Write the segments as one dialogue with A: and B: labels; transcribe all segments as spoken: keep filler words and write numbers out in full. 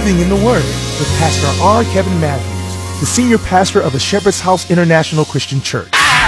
A: Living in the Word with Pastor R. Kevin Matthews, the senior pastor of the Shepherd's House International Christian Church.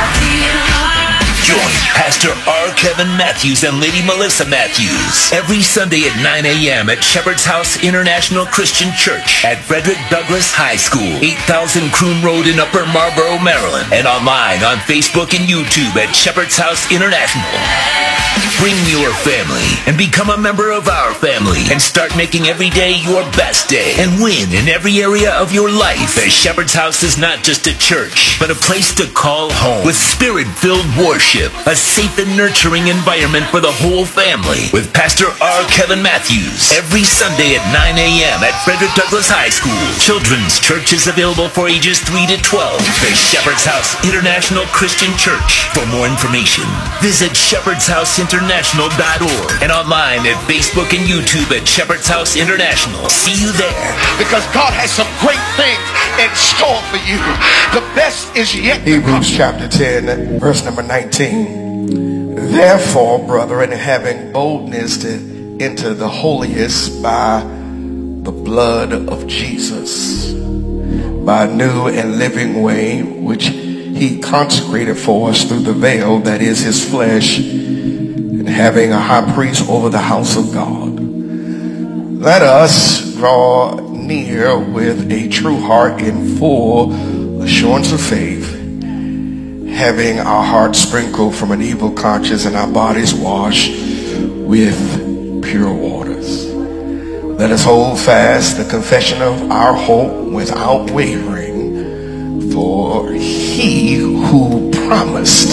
B: Join Pastor R. Kevin Matthews and Lady Melissa Matthews every Sunday at nine a.m. at Shepherd's House International Christian Church at Frederick Douglass High School, eight thousand Croon Road in Upper Marlboro, Maryland, and online on Facebook and YouTube at Shepherd's House International. Bring your family and become a member of our family and start making every day your best day and win in every area of your life, as Shepherd's House is not just a church, but a place to call home with spirit-filled worship, a safe and nurturing environment for the whole family, with Pastor R. Kevin Matthews every Sunday at nine a.m. at Frederick Douglass High School. Children's church is available for ages three to twelve. The Shepherd's House International Christian Church. For more information, visit shepherds house international dot org and online at Facebook and YouTube at Shepherd's House International. See you there.
C: Because God has some great things in store for you. The best is yet to come.
D: Hebrews chapter ten, verse number nineteen. Therefore, brethren, having boldness to enter the holiest by the blood of Jesus, by a new and living way, which he consecrated for us through the veil, that is his flesh, and having a high priest over the house of God. Let us draw near with a true heart in full assurance of faith, having our hearts sprinkled from an evil conscience and our bodies washed with pure waters. Let us hold fast the confession of our hope without wavering, for he who promised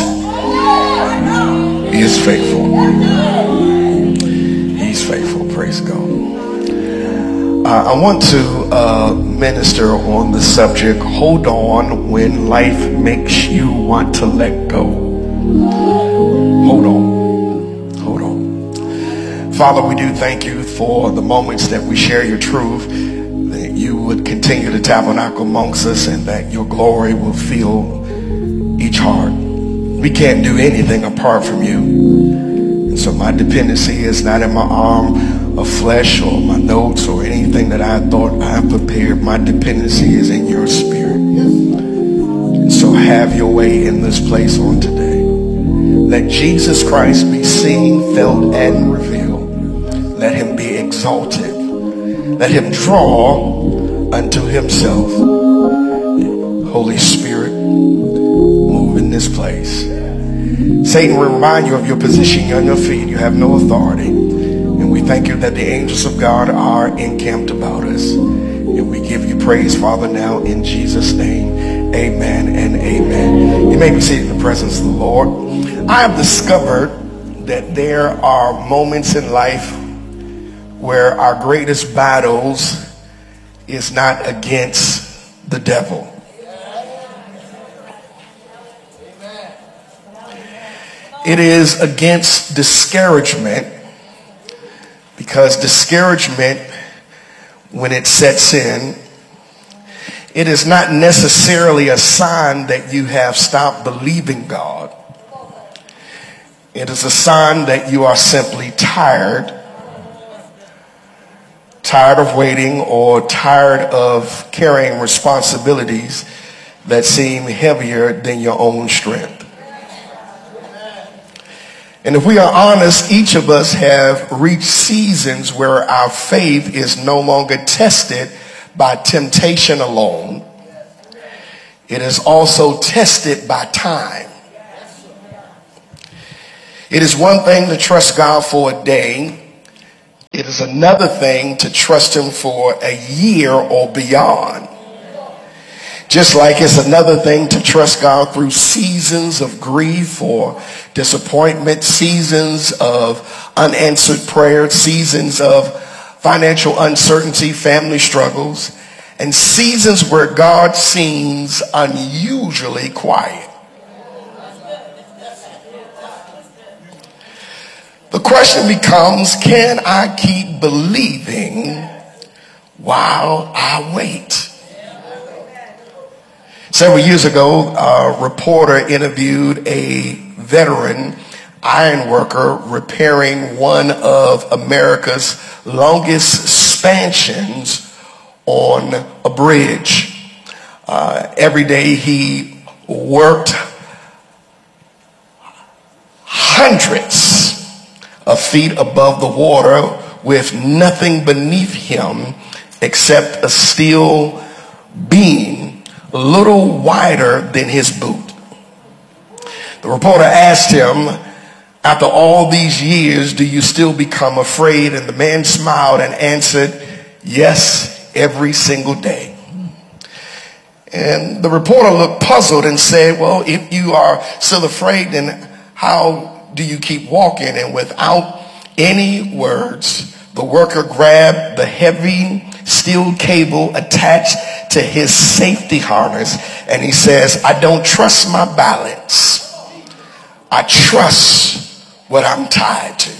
D: is faithful. He's faithful. Praise God. Uh, I want to uh, minister on the subject, hold on when life makes you want to let go. Hold on. Hold on. Father, we do thank you for the moments that we share your truth, that you would continue to tabernacle amongst us, and that your glory will fill each heart. We can't do anything apart from you. And so my dependency is not in my arm of flesh or my notes or anything that I thought I prepared. My dependency is in your spirit. And so have your way in this place on today. Let Jesus Christ be seen, felt, and revealed. Let him be exalted. Let him draw unto himself. Holy Spirit, move in this place. Satan will remind you of your position on your feet. You have no authority. And we thank you that the angels of God are encamped about us. And we give you praise, Father, now in Jesus' name. Amen and amen. You may be seated in the presence of the Lord. I have discovered that there are moments in life where our greatest battles is not against the devil. It is against discouragement, because discouragement, when it sets in, it is not necessarily a sign that you have stopped believing God. It is a sign that you are simply tired, tired of waiting, or tired of carrying responsibilities that seem heavier than your own strength. And if we are honest, each of us have reached seasons where our faith is no longer tested by temptation alone. It is also tested by time. It is one thing to trust God for a day. It is another thing to trust him for a year or beyond. Just like it's another thing to trust God through seasons of grief or disappointment, seasons of unanswered prayer, seasons of financial uncertainty, family struggles, and seasons where God seems unusually quiet. The question becomes, can I keep believing while I wait? Several years ago, a reporter interviewed a veteran iron worker repairing one of America's longest stanchions on a bridge. Uh, every day he worked hundreds of feet above the water with nothing beneath him except a steel beam a little wider than his boot. The reporter asked him, after all these years, do you still become afraid? And the man smiled and answered, yes, every single day. And the reporter looked puzzled and said, well, if you are still afraid, then how do you keep walking? And without any words, the worker grabbed the heavy steel cable attached to his safety harness, and he says, I don't trust my balance. I trust what I'm tied to.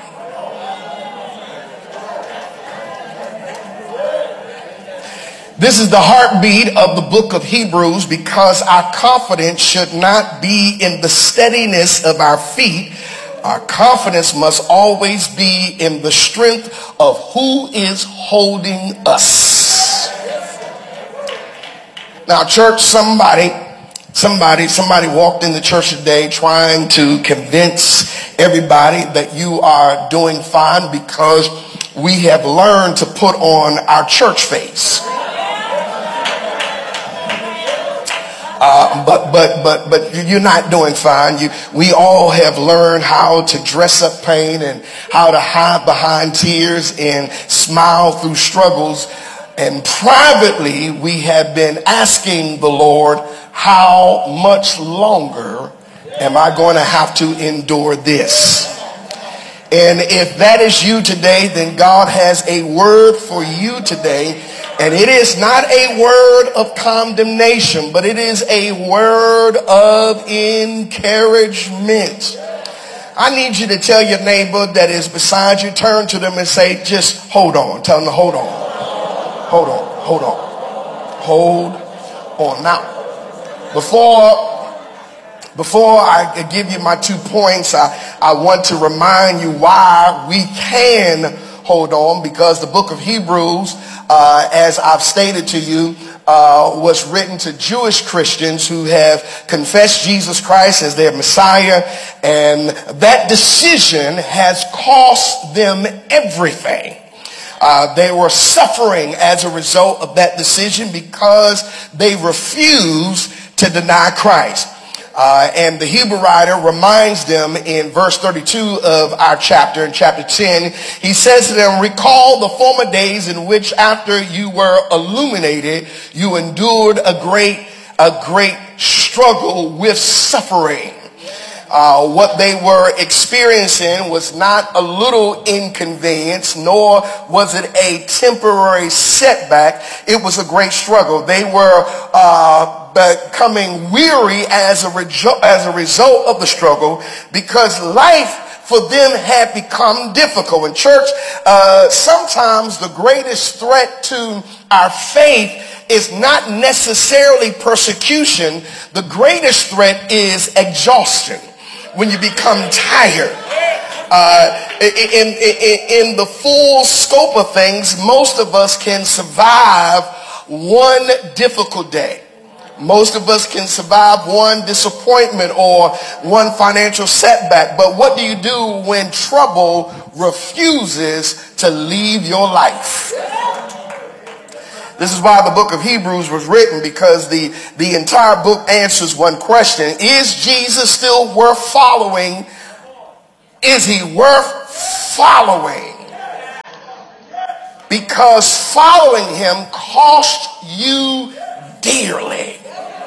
D: This is the heartbeat of the book of Hebrews, because our confidence should not be in the steadiness of our feet. Our confidence must always be in the strength of who is holding us. Now, church, somebody, somebody, somebody walked in the church today trying to convince everybody that you are doing fine because we have learned to put on our church face. Uh, but but but but you're not doing fine. You, we all have learned how to dress up pain and how to hide behind tears and smile through struggles. And privately, we have been asking the Lord, how much longer am I going to have to endure this? And if that is you today, then God has a word for you today. And it is not a word of condemnation, but it is a word of encouragement. I need you to tell your neighbor that is beside you, turn to them and say, just hold on. Tell them to hold on. Hold on. Hold on. Hold on. Now, before, before I give you my two points, I, I want to remind you why we can hold on, because the book of Hebrews, uh, as I've stated to you, uh, was written to Jewish Christians who have confessed Jesus Christ as their Messiah, and that decision has cost them everything. Uh, they were suffering as a result of that decision because they refused to deny Christ. Uh, and the Hebrew writer reminds them in verse thirty-two of our chapter, in chapter ten, he says to them, recall the former days in which after you were illuminated, you endured a great, a great struggle with suffering. Uh, what they were experiencing was not a little inconvenience, nor was it a temporary setback. It was a great struggle. They were uh, becoming weary as a, rejo- as a result of the struggle, because life for them had become difficult. In church, uh, sometimes the greatest threat to our faith is not necessarily persecution. The greatest threat is exhaustion. When you become tired. Uh, in, in, in the full scope of things, most of us can survive one difficult day. Most of us can survive one disappointment or one financial setback. But what do you do when trouble refuses to leave your life? This is why the book of Hebrews was written, because the, the entire book answers one question. Is Jesus still worth following? Is he worth following? Because following him cost you dearly.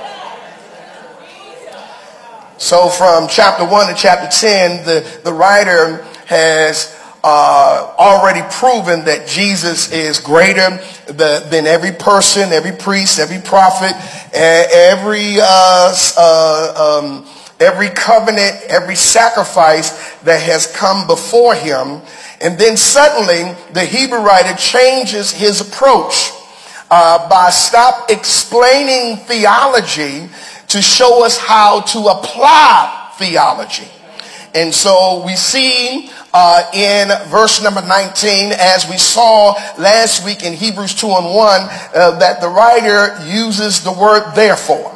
D: So from chapter one to chapter ten, the, the writer has Uh, already proven that Jesus is greater the, than every person, every priest, every prophet, every uh, uh, um, every covenant, every sacrifice that has come before him. And then suddenly the Hebrew writer changes his approach uh, by stop explaining theology to show us how to apply theology. And so we see uh, in verse number nineteen, as we saw last week in Hebrews two and one, uh, that the writer uses the word therefore.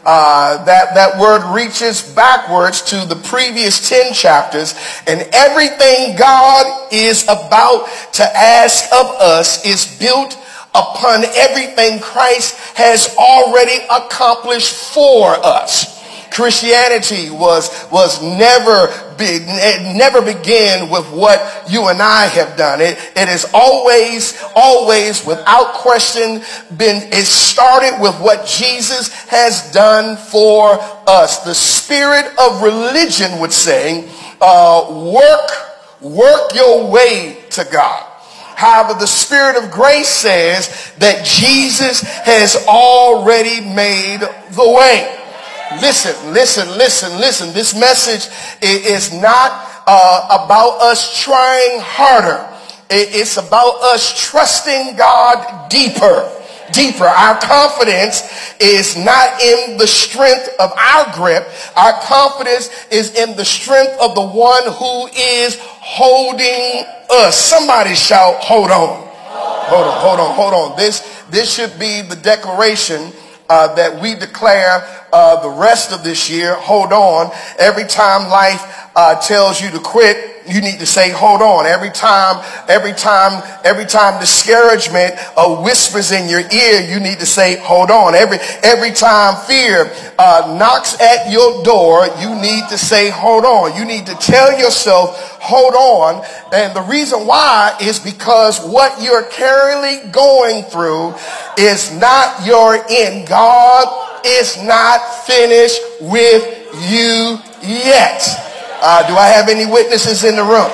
D: Uh, that, that word reaches backwards to the previous ten chapters, and everything God is about to ask of us is built upon everything Christ has already accomplished for us. Christianity was, was never big, it never began with what you and I have done. It, it has always, always, without question, been, it started with what Jesus has done for us. The spirit of religion would say, uh, work, work your way to God. However, the spirit of grace says that Jesus has already made the way. Listen, listen, listen, listen. This message is not uh, about us trying harder. It's about us trusting God deeper. Deeper. Our confidence is not in the strength of our grip. Our confidence is in the strength of the one who is holding us. Somebody shout, hold on. Hold on, hold on, hold on. This, this should be the declaration uh, that we declare uh, the rest of this year. Hold on. Every time life uh, tells you to quit, you need to say, hold on. Every time, every time, every time discouragement uh, whispers in your ear, you need to say, hold on. Every, every time fear uh, knocks at your door, you need to say, hold on. You need to tell yourself, hold on. And the reason why is because what you're currently going through is not your end. God is not finished with you yet. Uh, do I have any witnesses in the room?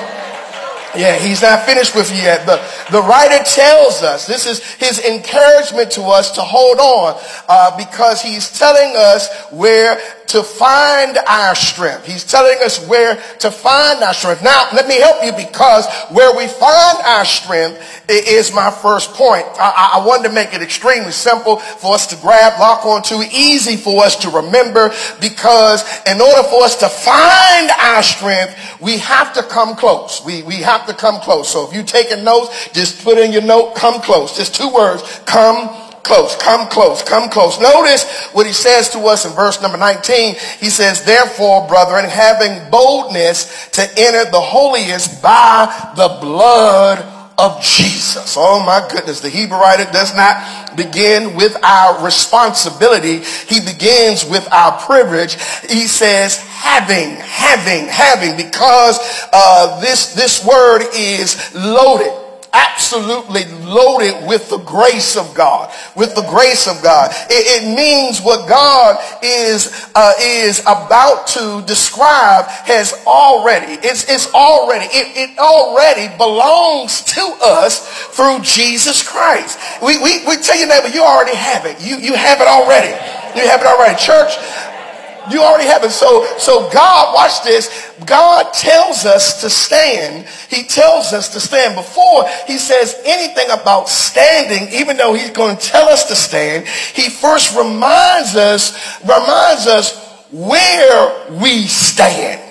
D: Yeah, he's not finished with you yet. The, the writer tells us, this is his encouragement to us to hold on uh, because he's telling us where to find our strength. He's telling us where to find our strength. Now, let me help you, because where we find our strength is my first point. I, I wanted to make it extremely simple for us to grab, lock onto, easy for us to remember, because in order for us to find our strength, we have to come close. We, we have to come close. So if you're taking notes, just put in your note, come close. Just two words, come close, come close, come close. Notice what he says to us in verse number nineteen. He says, therefore, brethren, having boldness to enter the holiest by the blood of Jesus. Oh my goodness, the Hebrew writer does not begin with our responsibility. He begins with our privilege. He says having, having, having, because uh, this, this word is loaded. Absolutely loaded with the grace of God, with the grace of God. It, it means what God is uh, is about to describe has already, it's, it's already, it, it already belongs to us through Jesus Christ. We, we, we tell your neighbor, you already have it. You, you have it already. You have it already. Church, you already have it. So, so God, watch this. God tells us to stand. He tells us to stand. Before he says anything about standing, even though he's going to tell us to stand, he first reminds us, reminds us where we stand.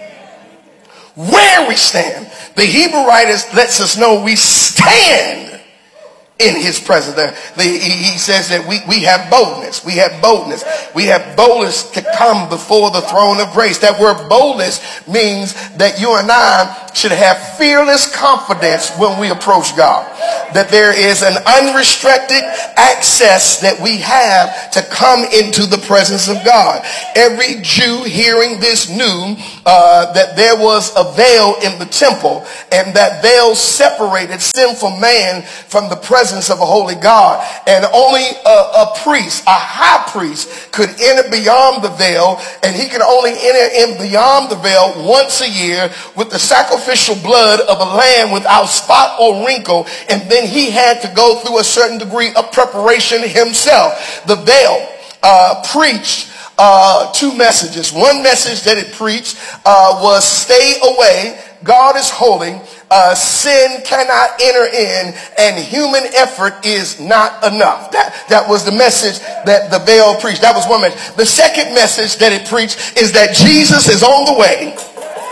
D: Where we stand. The Hebrew writers lets us know we stand in his presence. The, the, he says that we, we have boldness. We have boldness. We have boldness to come before the throne of grace. That word boldness means that you and I should have fearless confidence when we approach God. That there is an unrestricted access that we have to come into the presence of God. Every Jew hearing this knew uh, that there was a veil in the temple, and that veil separated sinful man from the presence of a holy God. And only a, a priest, a high priest, could enter beyond the veil, and he could only enter in beyond the veil once a year with the sacrificial blood of a lamb without spot or wrinkle, and then he had to go through a certain degree of preparation himself. The veil uh, preached uh, two messages. One message that it preached uh, was stay away, God is holy, uh, sin cannot enter in, and human effort is not enough. That, that was the message that the veil preached. That was one message. The second message that it preached is that Jesus is on the way,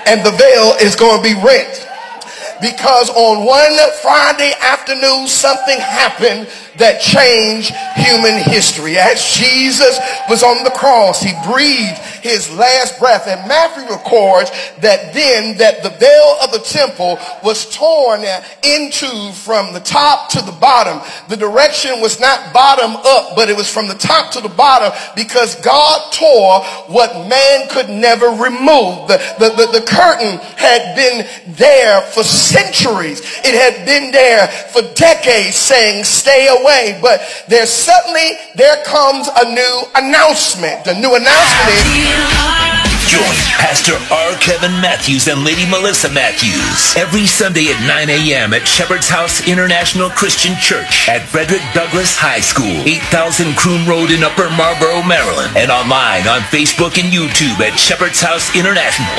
D: and the veil is going to be rent. Because on one Friday afternoon, something happened that changed human history. As Jesus was on the cross, he breathed his last breath. And Matthew records that then that the veil of the temple was torn into from the top to the bottom. The direction was not bottom up, but it was from the top to the bottom, because God tore what man could never remove. The, the, the, the curtain had been there for centuries. It had been there for decades, saying stay away. But there's suddenly, there comes a new announcement. The new announcement is...
B: Join Pastor R. Kevin Matthews and Lady Melissa Matthews every Sunday at nine a.m. at Shepherd's House International Christian Church at Frederick Douglass High School, eight thousand Croon Road in Upper Marlboro, Maryland, and online on Facebook and YouTube at Shepherd's House International.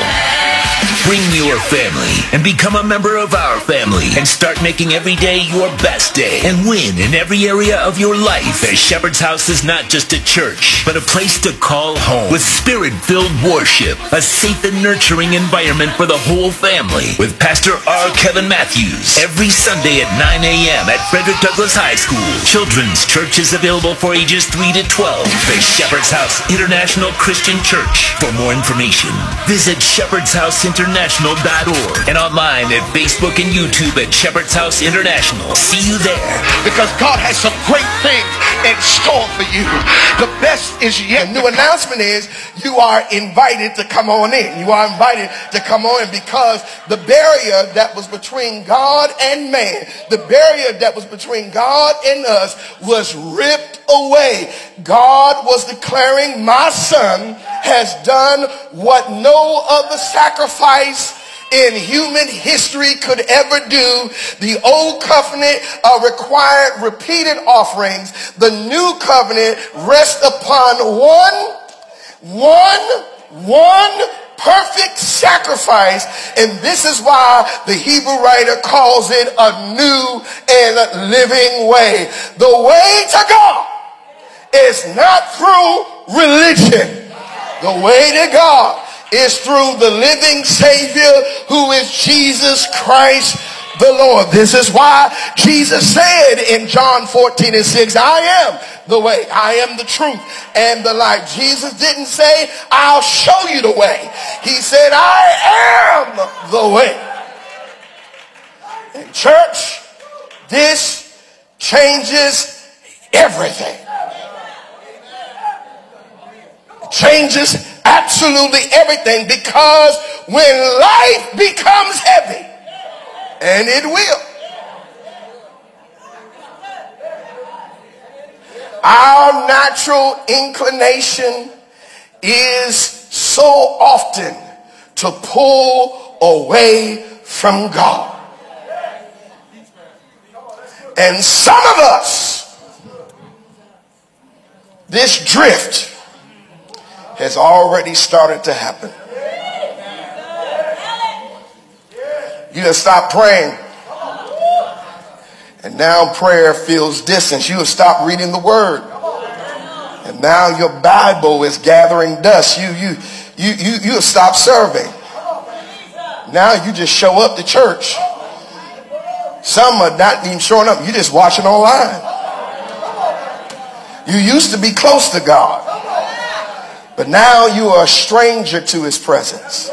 B: Bring your family and become a member of our family and start making every day your best day and win in every area of your life, as Shepherd's House is not just a church, but a place to call home with spirit-filled worship, a safe and nurturing environment for the whole family, with Pastor R. Kevin Matthews every Sunday at nine a.m. at Frederick Douglass High School. Children's church is available for ages three to twelve. The Shepherd's House International Christian Church. For more information, visit shepherds house international dot org and online at Facebook and YouTube at Shepherd's House International. See you there.
C: Because God has some great things in store for you. The best is yet.
D: The new announcement is you are invited to come on in. You are invited to come on in, because the barrier that was between God and man, the barrier that was between God and us, was ripped away. God was declaring, my son has done what no other sacrifice in human history could ever do. The old covenant uh, required repeated offerings. The new covenant rests upon one, one, one perfect sacrifice. And this is why the Hebrew writer calls it a new and living way. The way to God is not through religion. The way to God is through the living Savior, who is Jesus Christ the Lord. This is why Jesus said in John fourteen and six, I am the way, I am the truth and the life. Jesus didn't say, I'll show you the way. He said, I am the way. And church, this changes everything. It changes absolutely everything, because when life becomes heavy, and it will, our natural inclination is so often to pull away from God. And some of us, this drift has already started to happen. You have stopped praying, and now prayer feels distant. You have stopped reading the word, and now your Bible is gathering dust. You you you you you have stopped serving. Now you just show up to church. Some are not even showing up. You just watching online. You used to be close to God, but now you are a stranger to his presence.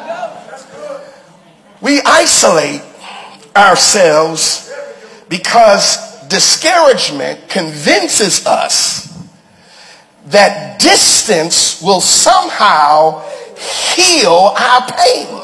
D: We isolate ourselves because discouragement convinces us that distance will somehow heal our pain.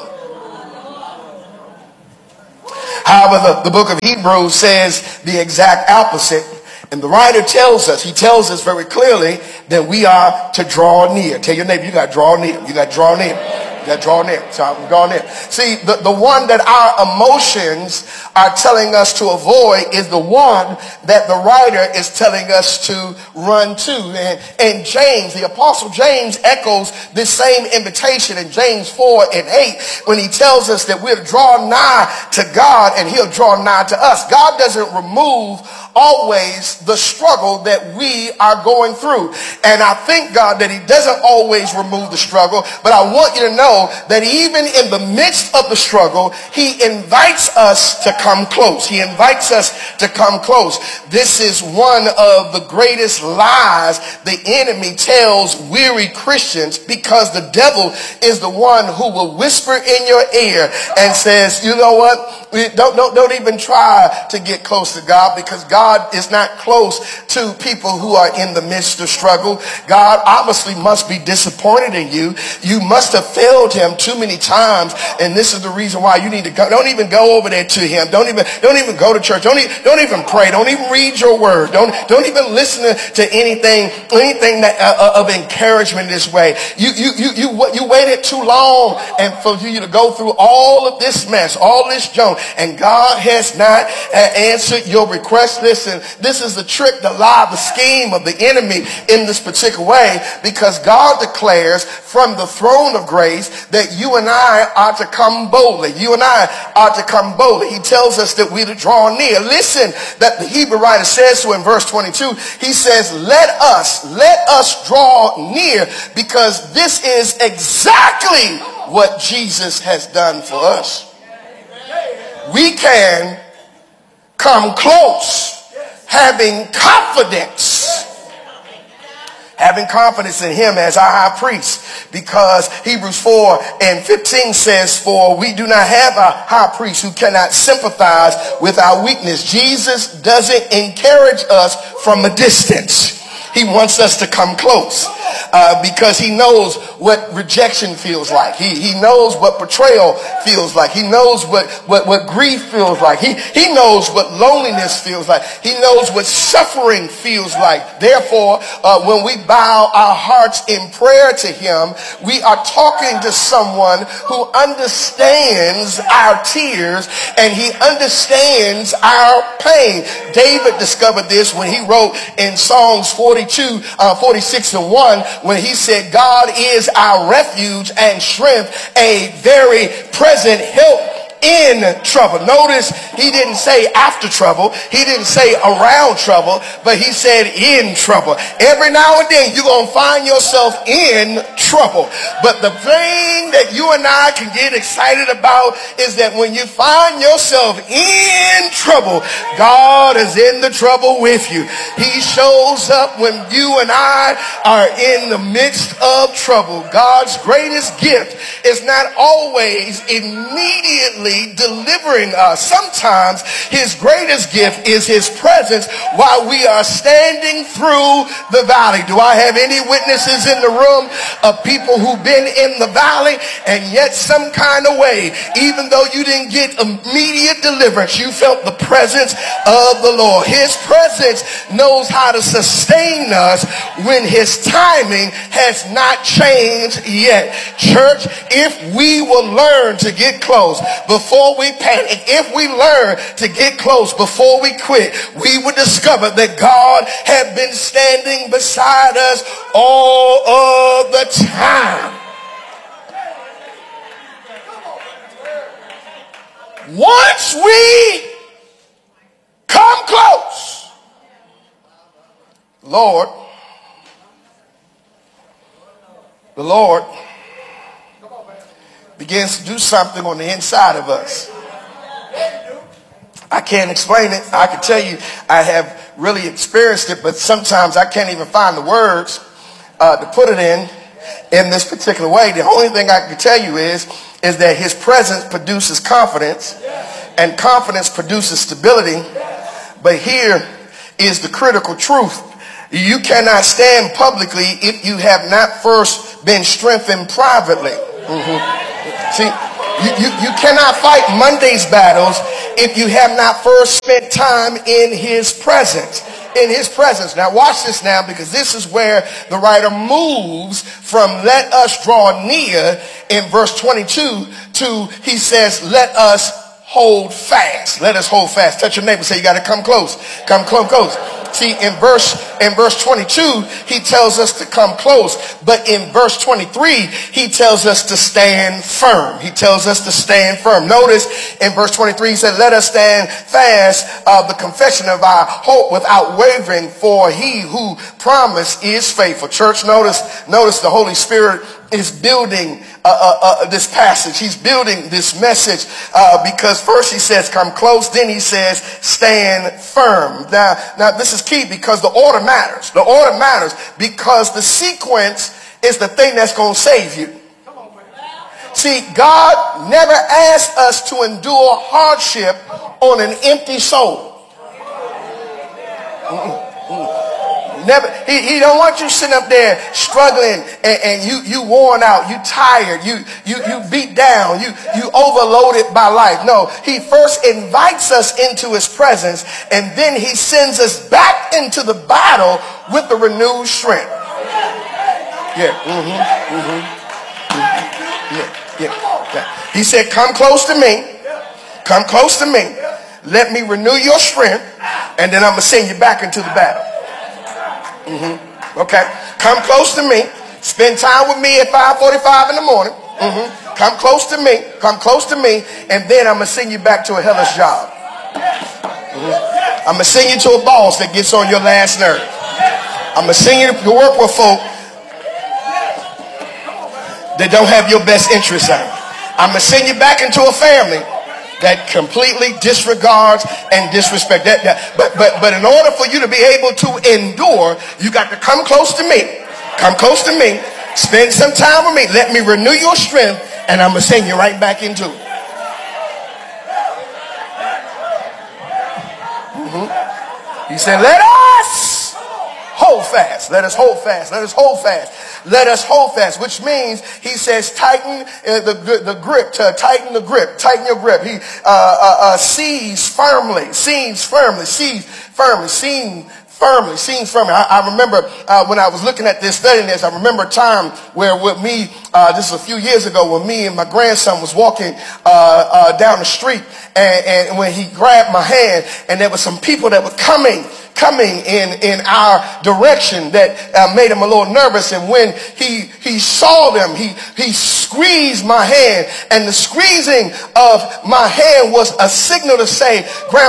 D: However, the, the book of Hebrews says the exact opposite. And the writer tells us, he tells us very clearly that we are to draw near. Tell your neighbor, you got to draw near. You got to draw near. You got to draw near. So I'm going near. See, the, the one that our emotions are telling us to avoid is the one that the writer is telling us to run to. And, and James, the apostle James, echoes this same invitation in James four and eight when he tells us that we'll draw nigh to God and he'll draw nigh to us. God doesn't remove always the struggle that we are going through. And I thank God that he doesn't always remove the struggle, but I want you to know that even in the midst of the struggle, he invites us to come close. He invites us to come close. This is one of the greatest lies the enemy tells weary Christians, because the devil is the one who will whisper in your ear and says, you know what? Don't, don't, don't even try to get close to God, because God is not close to people who are in the midst of struggle. God obviously must be disappointed in you. You must have failed him too many times, and this is the reason why you need to go. Don't even go over there to him. Don't even don't even go to church. Don't even, don't even pray. Don't even read your word. Don't don't even listen to anything anything that uh, of encouragement this way. You you you you you waited too long, and for you to go through all of this mess, all this junk, and God has not uh, answered your request. Listen, this is the trick, the lie, the scheme of the enemy in this particular way, because God declares from the throne of grace that you and I are to come boldly. You and I are to come boldly. He tells us that we're to draw near. Listen, that the Hebrew writer says to in verse twenty-two, he says, let us, let us draw near, because this is exactly what Jesus has done for us. We can come close, having confidence, having confidence in him as our high priest, because Hebrews four and fifteen says, for we do not have a high priest who cannot sympathize with our weakness. Jesus doesn't encourage us from a distance. He wants us to come close uh, because he knows what rejection feels like. He, he knows what betrayal feels like. He knows what, what, what grief feels like. He, he knows what loneliness feels like. He knows what suffering feels like. Therefore, uh, when we bow our hearts in prayer to him, we are talking to someone who understands our tears, and he understands our pain. David discovered this when he wrote in Psalms forty-two, uh, forty-six and one, when he said, God is our refuge and strength, a very present help in trouble. Notice he didn't say after trouble. He didn't say around trouble, but he said in trouble. Every now and then you're going to find yourself in trouble. But the thing that you and I can get excited about is that when you find yourself in trouble, God is in the trouble with you. He shows up when you and I are in the midst of trouble. God's greatest gift is not always immediately delivering us. Sometimes his greatest gift is his presence while we are standing through the valley. Do I have any witnesses in the room of people who've been in the valley, and yet some kind of way, even though you didn't get immediate deliverance, you felt the presence of the Lord? His presence knows how to sustain us when his timing has not changed yet. Church, if we will learn to get close before we panic, if we learn to get close before we quit, we will discover that God had been standing beside us all of the time. Once we come close, Lord, the Lord begins to do something on the inside of us. I can't explain it. I can tell you I have really experienced it, but sometimes I can't even find the words uh, to put it in in this particular way. The only thing I can tell you is, is that his presence produces confidence, and confidence produces stability. But here is the critical truth. You cannot stand publicly if you have not first been strengthened privately. Mm-hmm. See, you, you, you cannot fight Monday's battles if you have not first spent time in his presence. In his presence. Now watch this now, because this is where the writer moves from let us draw near in verse twenty-two to, he says, let us hold fast. Let us hold fast. Touch your neighbor, say you got to come close. Come close, close. See, in verse in verse twenty-two, he tells us to come close. But in verse twenty-three, he tells us to stand firm. He tells us to stand firm. Notice in verse twenty-three, he said, let us stand fast of the confession of our hope without wavering, for he who promised is faithful. Church, notice, notice the Holy Spirit is building uh, uh, uh, this passage. He's building this message uh, because first he says, come close. Then he says, stand firm. Now, now this is key because the order matters. The order matters because the sequence is the thing that's going to save you. See, God never asked us to endure hardship on an empty soul. Mm-mm. Never, he, he don't want you sitting up there struggling and, and you, you worn out, you tired, you, you, you beat down, you, you overloaded by life. No, he first invites us into his presence and then he sends us back into the battle with the renewed strength. Yeah, mm-hmm, mm-hmm, mm-hmm. Yeah, yeah, yeah. He said, come close to me, come close to me, let me renew your strength, and then I'm going to send you back into the battle. Mm-hmm. Okay. Come close to me. Spend time with me at five forty-five in the morning. Mm-hmm. Come close to me. Come close to me. And then I'm going to send you back to a hellish job. Mm-hmm. I'm going to send you to a boss that gets on your last nerve. I'm going to send you to work with folk that don't have your best interests at. I'm going to send you back into a family that completely disregards and disrespect that, that but but but in order for you to be able to endure, you got to come close to me, come close to me, spend some time with me, let me renew your strength, and I'm gonna send you right back into it. Mm-hmm. He said, let us hold fast, let us hold fast, let us hold fast. Let us hold fast, which means he says tighten uh, the, the grip, to tighten the grip, tighten your grip. He uh, uh, uh, seize firmly, seize firmly, seize firmly, seize firmly, seize firmly. I, I remember uh, when I was looking at this, studying this, I remember a time where with me, uh, this was a few years ago, when me and my grandson was walking uh, uh, down the street, and, and when he grabbed my hand, and there were some people that were coming, coming in, in our direction that uh, made him a little nervous. And when he, he saw them, he, he squeezed my hand, and the squeezing of my hand was a signal to say, Grandpa,